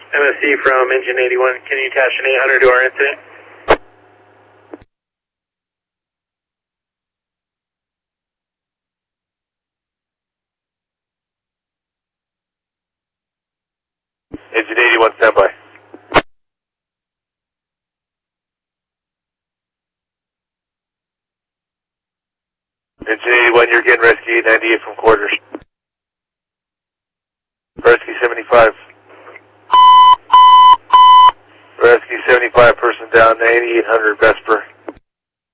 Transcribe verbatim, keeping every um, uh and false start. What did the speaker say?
M S C from Engine eighty-one, can you attach an eight hundred to our incident? Engine eighty-one, standby. Engine eighty-one, you're getting rescue eight ninety-eight from quarters. Rescue seventy-five. Rescue seventy-five, person down, ninety-eight hundred Vesper.